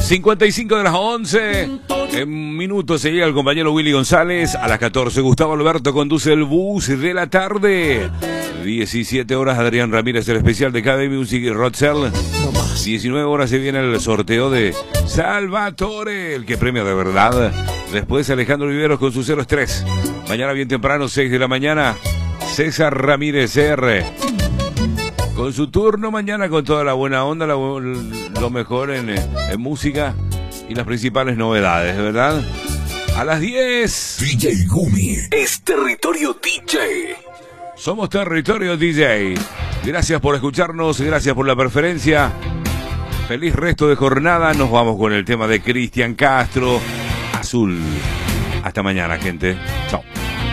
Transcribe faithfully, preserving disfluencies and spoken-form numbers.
cincuenta y cinco de las once. En minutos se llega el compañero Willy González. A las catorce, Gustavo Alberto conduce el bus de la tarde. diecisiete horas, Adrián Ramírez, el especial de K D Music y Rodsell. diecinueve horas se viene el sorteo de Salvatore, el que premia de verdad. Después Alejandro Viveros con su cero tres. Mañana bien temprano, seis de la mañana, César Ramírez R. Con su turno mañana, con toda la buena onda, la, lo mejor en, en música y las principales novedades, ¿verdad? A las diez. D J Gumi es Territorio D J. Somos Territorio D J. Gracias por escucharnos, gracias por la preferencia. Feliz resto de jornada. Nos vamos con el tema de Cristian Castro, Azul. Hasta mañana, gente.